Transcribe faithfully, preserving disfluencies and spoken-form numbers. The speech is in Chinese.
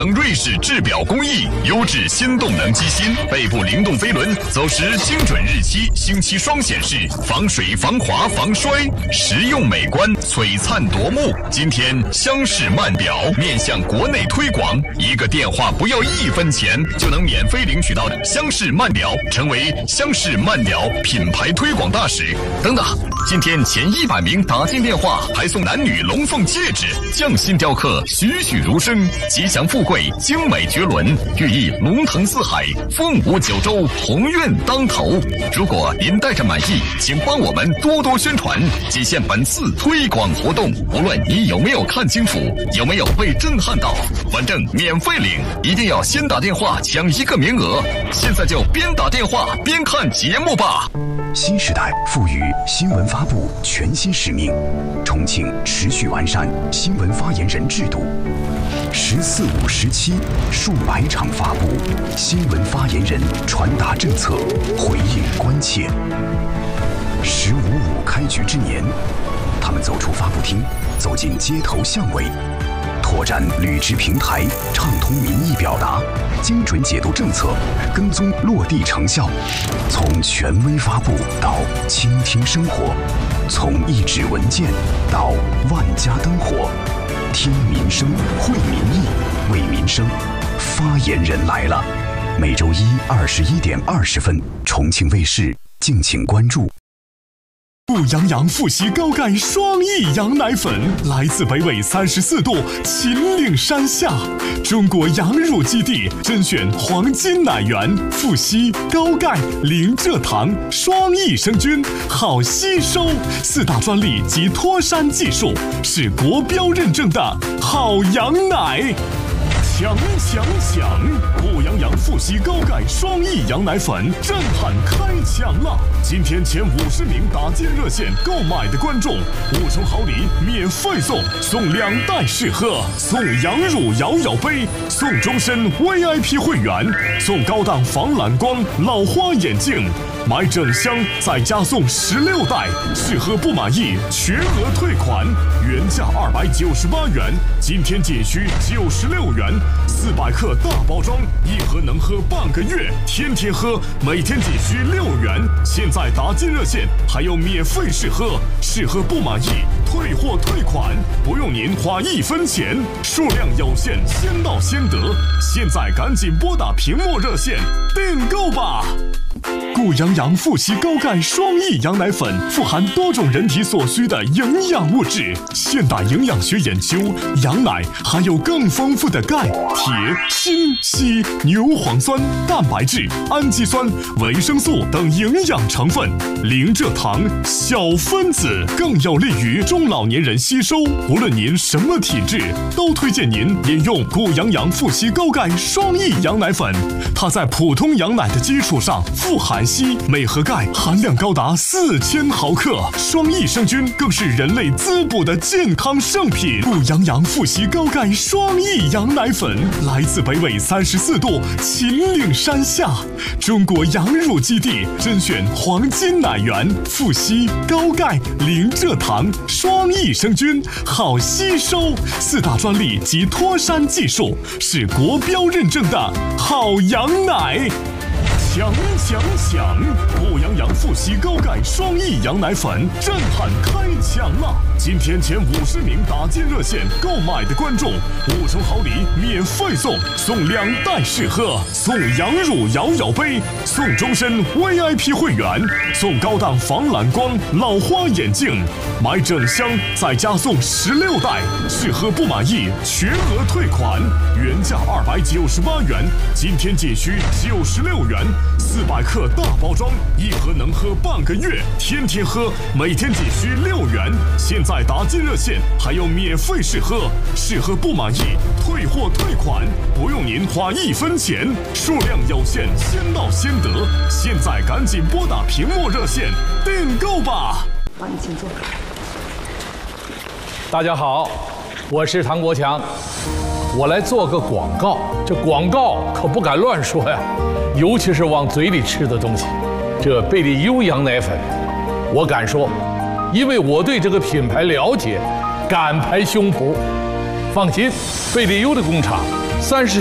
瑞士制表工艺，优质新动能机芯，背部灵动飞轮，走时精准日期、星期双显示，防水、防滑、防摔，实用美观，璀璨夺目。今天厢式慢表面向国内推广，一个电话不要一分钱就能免费领取到的厢式慢表，成为厢式慢表品牌推广大使。等等，今天前一百名打进电话还送男女龙凤戒指，匠心雕刻，栩栩如生，吉祥富贵。精美绝伦，寓意龙腾四海，凤舞九州，鸿运当头。如果您带着满意，请帮我们多多宣传，仅限本次推广活动。无论你有没有看清楚，有没有被震撼到，反正免费领，一定要先打电话抢一个名额。现在就边打电话边看节目吧。 新时代赋予新闻发布全新使命，重庆持续完善新闻发言人制度。十四五时期，数百场发布，新闻发言人传达政策，回应关切。十五五开局之年，他们走出发布厅，走进街头巷尾，拓展履职平台，畅通民意表达，精准解读政策，跟踪落地成效。从权威发布到倾听生活，从一纸文件到万家灯火。听民生，惠民意，为民生，发言人来了。每周一二十一点二十分，重庆卫视，敬请关注。 步阳阳富硒高钙双益羊奶粉来自北纬三十四度秦岭山下，中国羊乳基地甄选黄金奶源，富硒、高钙、零蔗糖，双益生菌，好吸收，四大专利及脱山技术，是国标认证的好羊奶。强强强！步阳阳富硒高钙双益羊奶粉震撼开抢了！今天前五十名打进热线购买的观众，五重好礼免费送，送两袋试喝，送羊乳摇摇杯，送终身 V I P 会员，送高档防蓝光老花眼镜。买整箱再加送十六袋，试喝不满意全额退款，原价二百九十八元，今天仅需九十六元。四百克大包装，一盒能喝半个月，天天喝，每天仅需六元。现在打进热线还有免费试喝，试喝不满意退货退款，不用您花一分钱，数量有限，先到先得。现在赶紧拨打屏幕热线订购吧。顾阳阳富硒高钙双益羊奶粉富含多种人体所需的营养物质。现代营养学研究，羊奶含有更丰富的钙、铁、锌、硒、牛磺酸、蛋白质、氨基酸、维生素等营养成分，零蔗糖、小分子，更有利于中老年人吸收。无论您什么体质，都推荐您饮用顾阳阳富硒高钙双益羊奶粉。它在普通羊奶的基础上富含硒，镁和钙含量高达四千毫克，双益生菌更是人类滋补的健康圣品。顾阳阳富硒高钙双益羊奶粉来自北纬三十四度秦岭山下，中国羊乳基地甄选黄金奶源，富硒、高钙、零蔗糖，双益生菌，好吸收，四大专利及脱山技术，是国标认证的好羊奶。强强强！步阳阳富硒高钙双益羊奶粉震撼开抢了！今天前五十名打进热线购买的观众，五重好礼免费送，送两袋试喝，送羊乳摇摇杯，送终身 V I P 会员，送高档防蓝光老花眼镜。买整箱再加送十六袋，试喝不满意全额退款，原价二百九十八元，今天仅需九十六元。四百克大包装，一盒能喝半个月，天天喝，每天仅需六元。现在打进热线还有免费试喝，试喝不满意退货退款，不用您花一分钱，数量有限，先到先得。现在赶紧拨打屏幕热线订购吧。 好，你请坐。 大家好，我是唐国强，我来做个广告，这广告可不敢乱说呀。尤其是往嘴里吃的东西，这贝利优羊奶粉，我敢说，因为我对这个品牌了解，敢拍胸脯。放心，贝利优的工厂三十